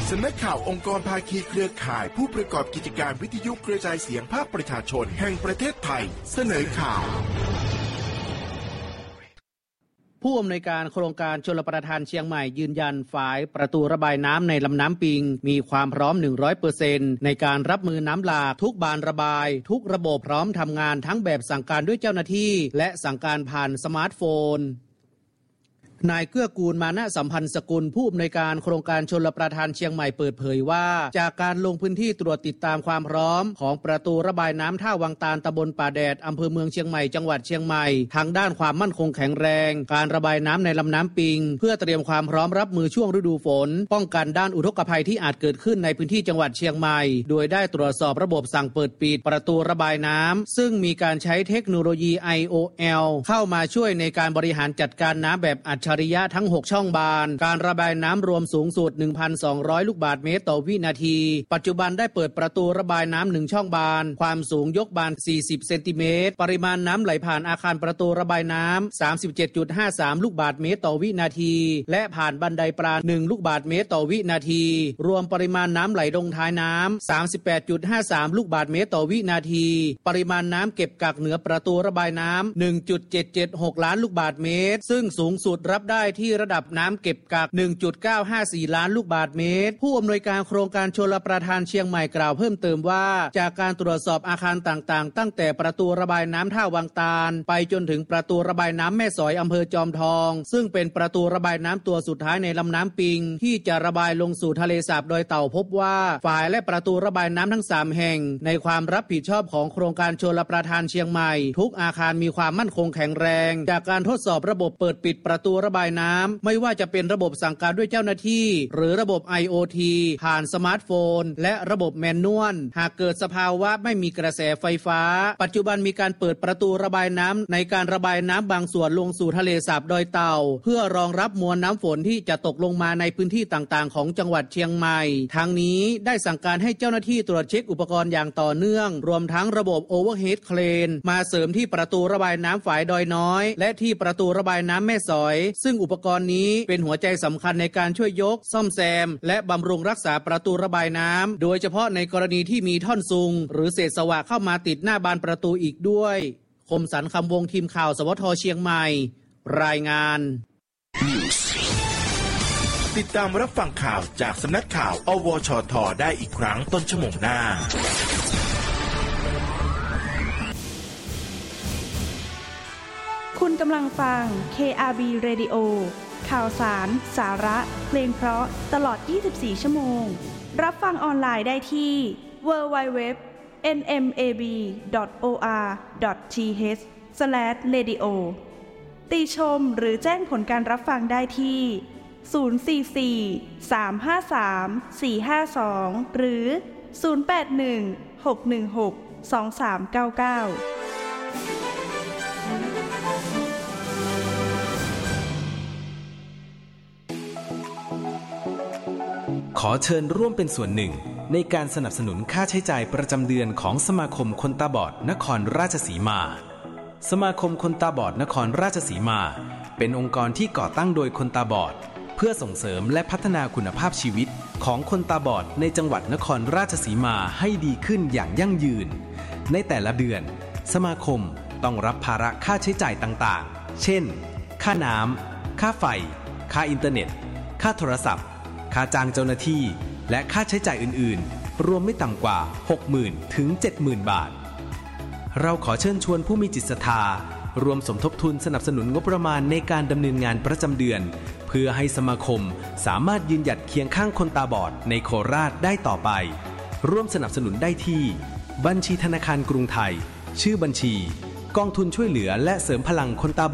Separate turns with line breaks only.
สำนักข่าวองค์กรภาคีเครือข่ายผู้ประกอบกิจการวิทยุกระจายเสียงภาคประชาชนแห่งประเทศไทยเสนอข่าว
ผู้อำนวยการโครงการชลประทานเชียงใหม่ยืนยันฝ่ายประตูระบายน้ำในลำน้ำปิงมีความพร้อม 100% ในการรับมือน้ำหลากทุกบานระบายทุกระบบพร้อมทำงานทั้งแบบสั่งการด้วยเจ้าหน้าที่และสั่งการผ่านสมาร์ทโฟนนายเกื้อกูลมานะสัมพันธ์สกุลผู้อำนวยการโครงการชลประทานเชียงใหม่เปิดเผยว่าจากการลงพื้นที่ตรวจติดตามความพร้อมของประตูระบายน้ำท่าวังตาลตำบลป่าแดดอำเภอเมืองเชียงใหม่จังหวัดเชียงใหม่ทางด้านความมั่นคงแข็งแรงการระบายน้ำในลำน้ำปิงเพื่อเตรียมความพร้อมรับมือช่วงฤดูฝนป้องกันด้านอุทกภัยที่อาจเกิดขึ้นในพื้นที่จังหวัดเชียงใหม่โดยได้ตรวจสอบระบบสั่งเปิดปิดประตูระบายน้ำซึ่งมีการใช้เทคโนโลยี IOL เข้ามาช่วยในการบริหารจัดการน้ำแบบอัจฉริยะทั้ง6ช่องบานการระบายน้ำรวมสูงสุด 1,200 ลูกบาศก์เมตรต่อวินาทีปัจจุบันได้เปิดประตูระบายน้ำ1ช่องบานความสูงยกบาน40เซนติเมตรปริมาณน้ำไหลผ่านอาคารประตูระบายน้ำ 37.53 ลูกบาศก์เมตรต่อวินาทีและผ่านบันไดปลา1ลูกบาศก์เมตรต่อวินาทีรวมปริมาณน้ำไหลลงท้ายน้ำ 38.53 ลูกบาศก์เมตรต่อวินาทีปริมาณน้ำเก็บกักเหนือประตูระบายน้ำ 1.776 ล้านลูกบาศก์เมตรซึ่งสูงสุดรับได้ที่ระดับน้ำเก็บกัก 1.954 ล้านลูกบาศก์เมตรผู้อำนวยการโครงการชลประทานเชียงใหม่กล่าวเพิ่มเติมว่าจากการตรวจสอบอาคารต่างๆตั้งแต่ประตูระบายน้ำท่าวังตาลไปจนถึงประตูระบายน้ำแม่สอยอำเภอจอมทองซึ่งเป็นประตูระบายน้ำตัวสุดท้ายในลำน้ำปิงที่จะระบายลงสู่ทะเลสาบดอยเต่าพบว่าฝ่ายและประตูระบายน้ำทั้ง3แห่งในความรับผิดชอบของโครงการชลประทานเชียงใหม่ทุกอาคารมีความมั่นคงแข็งแรงจากการทดสอบระบบเปิดปิดประตูระบายน้ำไม่ว่าจะเป็นระบบสั่งการด้วยเจ้าหน้าที่หรือระบบ IoT ผ่านสมาร์ทโฟนและระบบแมนนวลหากเกิดสภาวะไม่มีกระแสไฟฟ้าปัจจุบันมีการเปิดประตูระบายน้ำในการระบายน้ำบางส่วนลงสู่ทะเลสาบดอยเต่าเพื่อรองรับมวลน้ำฝนที่จะตกลงมาในพื้นที่ต่างๆของจังหวัดเชียงใหม่ทั้งนี้ได้สั่งการให้เจ้าหน้าที่ตรวจเช็คอุปกรณ์อย่างต่อเนื่องรวมทั้งระบบโอเวอร์เฮดเครนมาเสริมที่ประตูระบายน้ำฝายดอยน้อยและที่ประตูระบายน้ำแม่สอยซึ่งอุปกรณ์นี้เป็นหัวใจสำคัญในการช่วยยกซ่อมแซมและบำรุงรักษาประตูระบายน้ำโดยเฉพาะในกรณีที่มีท่อนซุงหรือเศษสวะเข้ามาติดหน้าบานประตูอีกด้วยคมสันต์คำวงทีมข่าวสวทเชียงใหม่รายงาน
ติดตามรับฟังข่าวจากสำนักข่าวอวชทได้อีกครั้งต้นชั่วโมงหน้า
คุณกำลังฟัง KRB Radio ข่าวสารสาระเพลงเพราะตลอด24ชั่วโมงรับฟังออนไลน์ได้ที่ www.nmab.or.th/radio ติชมหรือแจ้งผลการรับฟังได้ที่044-353-452หรือ081-616-2399
ขอเชิญร่วมเป็นส่วนหนึ่งในการสนับสนุนค่าใช้จ่ายประจำเดือนของสมาคมคนตาบอดนครราชสีมาสมาคมคนตาบอดนครราชสีมาเป็นองค์กรที่ก่อตั้งโดยคนตาบอดเพื่อส่งเสริมและพัฒนาคุณภาพชีวิตของคนตาบอดในจังหวัดนครราชสีมาให้ดีขึ้นอย่างยั่งยืนในแต่ละเดือนสมาคมต้องรับภาระค่าใช้จ่ายต่างๆเช่นค่าน้ำค่าไฟค่าอินเทอร์เน็ตค่าโทรศัพท์ค่าจ้างเจ้าหน้าที่และค่าใช้จ่ายอื่นๆรวมไม่ต่ำกว่า 60,000 ถึง 70,000 บาทเราขอเชิญชวนผู้มีจิตศรัทธารวมสมทบทุนสนับสนุนงบประมาณในการดำเนินงานประจำเดือนเพื่อให้สมาคมสามารถยืนหยัดเคียงข้างคนตาบอดในโคราชได้ต่อไปร่วมสนับสนุนได้ที่บัญชีธนาคารกรุงไทยชื่อบัญชีกองทุนช่วยเหลือและเสริมพลังคนตา